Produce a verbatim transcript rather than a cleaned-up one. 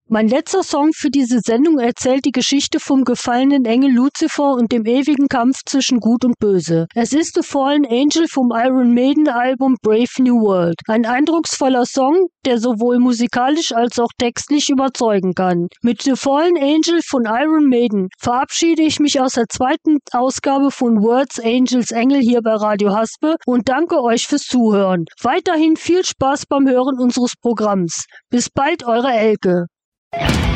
Mein letzter Song für diese Sendung erzählt die Geschichte vom gefallenen Engel Luzifer und dem ewigen Kampf zwischen Gut und Böse. Es ist The Fallen Angel vom Iron Maiden Album Brave New World. Ein eindrucksvoller Song, der sowohl musikalisch als auch textlich überzeugen kann. Mit The Fallen Angel von Iron Maiden verabschiede ich mich aus der zweiten Ausgabe von Words, Angels, Engel hier bei Radio Haspe und danke euch fürs Zuhören. Weiterhin viel Spaß beim Hören unseres Programms. Bis bald, eure Elke.